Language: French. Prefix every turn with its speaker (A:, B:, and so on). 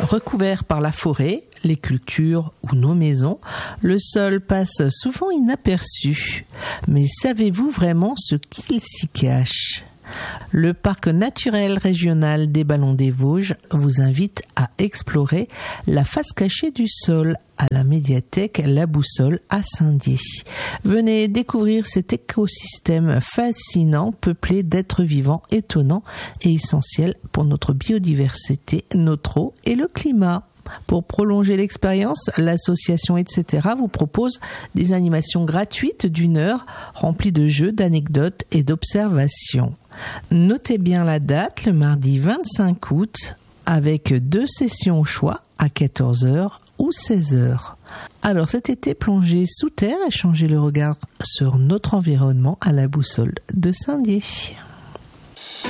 A: Recouvert par la forêt, les cultures ou nos maisons, le sol passe souvent inaperçu. Mais savez-vous vraiment ce qu'il s'y cache ? Le parc naturel régional des Ballons des Vosges vous invite à explorer la face cachée du sol à la médiathèque La Boussole à Saint-Dié. Venez découvrir cet écosystème fascinant peuplé d'êtres vivants étonnants et essentiels pour notre biodiversité, notre eau et le climat. Pour prolonger l'expérience, l'association etc. vous propose des animations gratuites d'1 heure remplies de jeux, d'anecdotes et d'observations. Notez bien la date, le mardi 25 août, avec 2 sessions au choix à 14h ou 16h. Alors cet été, plongez sous terre et changez le regard sur notre environnement à la Boussole de Saint-Dié.